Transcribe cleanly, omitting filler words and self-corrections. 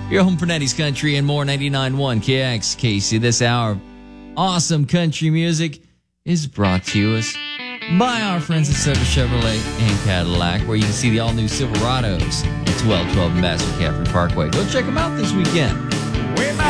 Your home for 90s country and more. 99.1 KXKC. This hour of awesome country music is brought to us by our friends at Silver Chevrolet and Cadillac, where you can see the all-new Silverados at 1212 Ambassador Catherine Parkway. Go check them out this weekend.